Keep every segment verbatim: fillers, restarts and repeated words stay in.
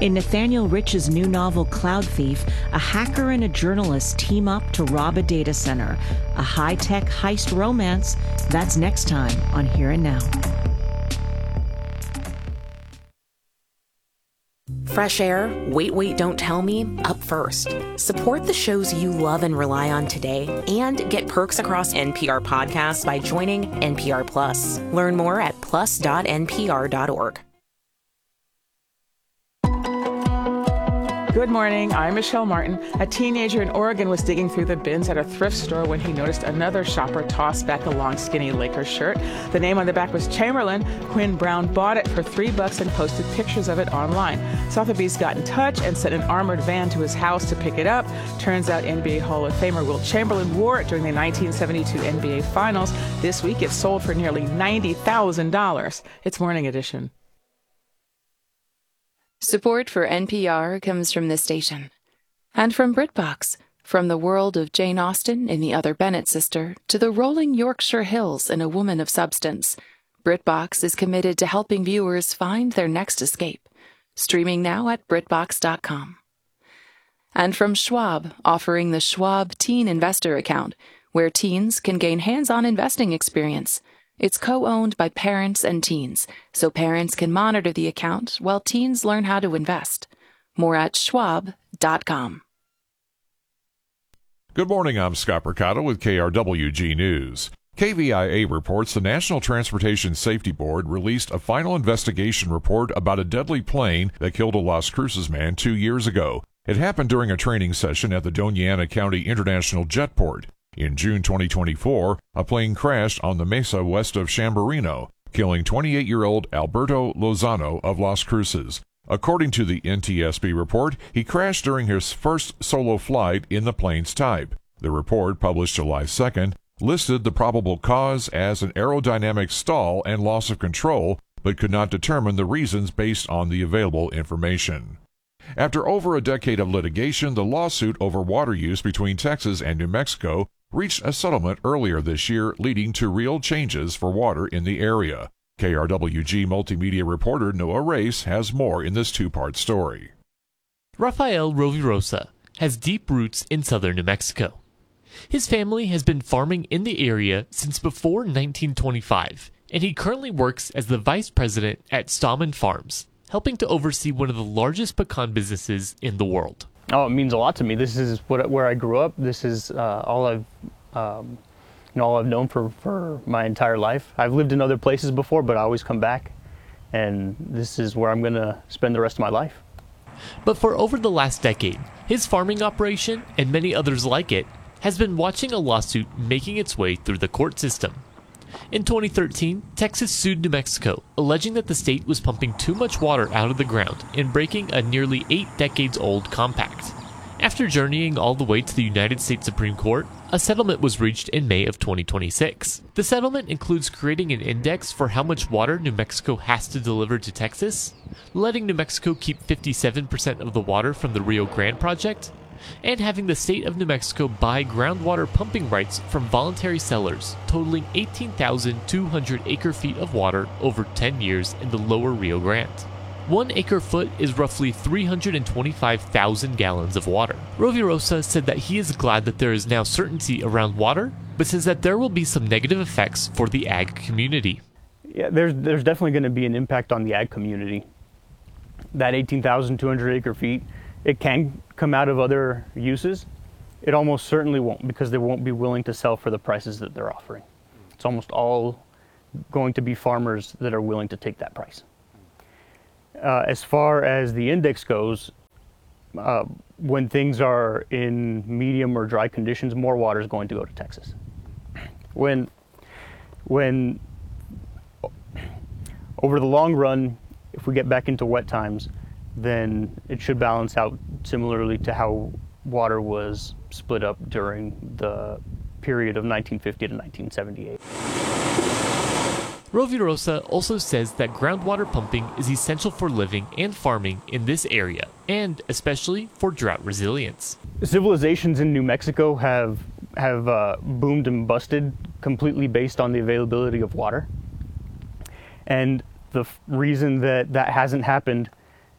In Nathaniel Rich's new novel, Cloud Thief, a hacker and a journalist team up to rob a data center. A high-tech heist romance. That's next time on Here and Now. Fresh air, Wait, Wait, Don't Tell Me, up first. Support the shows you love and rely on today and get perks across N P R podcasts by joining N P R Plus. Learn more at plus dot n p r dot org. Good morning, I'm Michelle Martin. A teenager in Oregon was digging through the bins at a thrift store when he noticed another shopper toss back a long, skinny Lakers shirt. The name on the back was Chamberlain. Quinn Brown bought it for three bucks and posted pictures of it online. Sotheby's got in touch and sent an armored van to his house to pick it up. Turns out N B A Hall of Famer Wilt Chamberlain wore it during the nineteen seventy-two N B A Finals. This week it sold for nearly ninety thousand dollars. It's Morning Edition. Support for N P R comes from this station. And from BritBox, from the world of Jane Austen in The Other Bennett Sister to the rolling Yorkshire Hills in A Woman of Substance, BritBox is committed to helping viewers find their next escape. Streaming now at brit box dot com. And from Schwab, offering the Schwab Teen Investor Account, where teens can gain hands-on investing experience. It's co-owned by parents and teens, so parents can monitor the account while teens learn how to invest. More at schwab dot com. Good morning, I'm Scott Percato with K R W G News. K V I A reports the National Transportation Safety Board released a final investigation report about a deadly plane that killed a Las Cruces man two years ago. It happened during a training session at the Doña Ana County International Jetport. In June twenty twenty-four, a plane crashed on the mesa west of Chamberino, killing twenty-eight-year-old Alberto Lozano of Las Cruces. According to the N T S B report, he crashed during his first solo flight in the plane's type. The report, published July second, listed the probable cause as an aerodynamic stall and loss of control, but could not determine the reasons based on the available information. After over a decade of litigation, the lawsuit over water use between Texas and New Mexico reached a settlement earlier this year, leading to real changes for water in the area. K R W G multimedia reporter Noah Race has more in this two-part story. Rafael Rovirosa has deep roots in southern New Mexico. His family has been farming in the area since before nineteen twenty-five, and he currently works as the vice president at Stallman Farms, helping to oversee one of the largest pecan businesses in the world. Oh, it means a lot to me. This is what, where I grew up. This is uh, all I've, um, you know, all I've known for, for my entire life. I've lived in other places before, but I always come back, and this is where I'm going to spend the rest of my life. But for over the last decade, his farming operation, and many others like it, has been watching a lawsuit making its way through the court system. In twenty thirteen, Texas sued New Mexico, alleging that the state was pumping too much water out of the ground and breaking a nearly eight decades old compact. After journeying all the way to the United States Supreme Court, a settlement was reached in May of twenty twenty-six. The settlement includes creating an index for how much water New Mexico has to deliver to Texas, letting New Mexico keep fifty-seven percent of the water from the Rio Grande project, and having the state of New Mexico buy groundwater pumping rights from voluntary sellers, totaling eighteen thousand two hundred acre-feet of water over ten years in the lower Rio Grande. One acre-foot is roughly three hundred twenty-five thousand gallons of water. Rovirosa said that he is glad that there is now certainty around water, but says that there will be some negative effects for the ag community. Yeah, there's, there's definitely going to be an impact on the ag community. That eighteen thousand two hundred acre-feet, it can come out of other uses. It almost certainly won't, because they won't be willing to sell for the prices that they're offering. It's almost all going to be farmers that are willing to take that price. Uh, as far as the index goes, uh, when things are in medium or dry conditions, more water is going to go to Texas. When, when over the long run, if we get back into wet times, then it should balance out similarly to how water was split up during the period of nineteen fifty to nineteen seventy-eight. Rovirosa also says that groundwater pumping is essential for living and farming in this area, and especially for drought resilience. Civilizations in New Mexico have, have uh, boomed and busted completely based on the availability of water. And the f- reason that that hasn't happened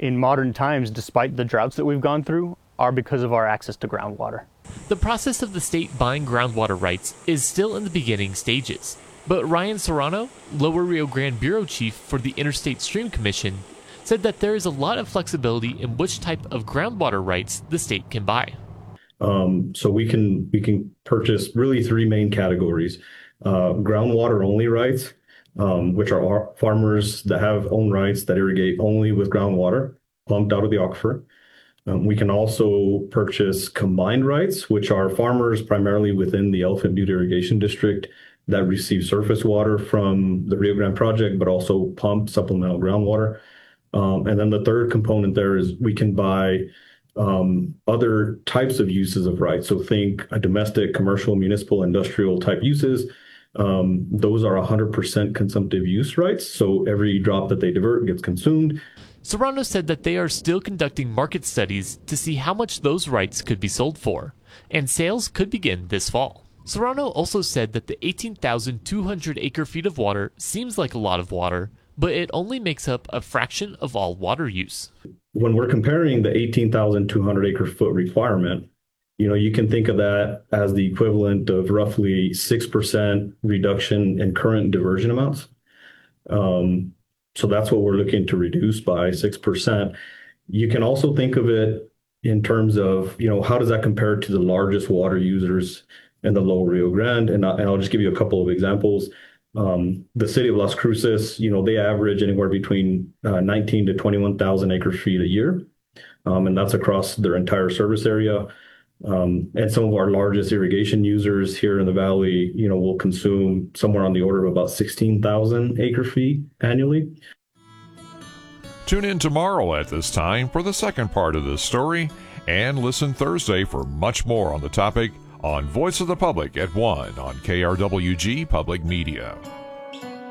in modern times, despite the droughts that we've gone through, are because of our access to groundwater. The process of the state buying groundwater rights is still in the beginning stages, but Ryan Serrano, Lower Rio Grande Bureau Chief for the Interstate Stream Commission, said that there is a lot of flexibility in which type of groundwater rights the state can buy. Um, so we can we can purchase really three main categories: uh, groundwater only rights, um, which are our farmers that have own rights that irrigate only with groundwater pumped out of the aquifer. Um, we can also purchase combined rights, which are farmers primarily within the Elephant Butte Irrigation District that receive surface water from the Rio Grande project, but also pump supplemental groundwater. Um, and then the third component there is we can buy um, other types of uses of rights. So think a domestic, commercial, municipal, industrial type uses. Um, those are one hundred percent consumptive use rights. So every drop that they divert gets consumed. Serrano said that they are still conducting market studies to see how much those rights could be sold for, and sales could begin this fall. Serrano also said that the eighteen thousand two hundred acre feet of water seems like a lot of water, but it only makes up a fraction of all water use. When we're comparing the eighteen thousand two hundred acre foot requirement, you know, you can think of that as the equivalent of roughly six percent reduction in current diversion amounts. Um, So that's what we're looking to reduce by six percent. You can also think of it in terms of, you know, how does that compare to the largest water users in the Lower Rio Grande? And, I, and I'll just give you a couple of examples. Um, the city of Las Cruces, you know, they average anywhere between uh, nineteen to twenty-one thousand acre feet a year. Um, and that's across their entire service area. Um, and some of our largest irrigation users here in the valley, you know, will consume somewhere on the order of about sixteen thousand acre feet annually. Tune in tomorrow at this time for the second part of this story, and listen Thursday for much more on the topic on Voice of the Public at one on K R W G Public Media.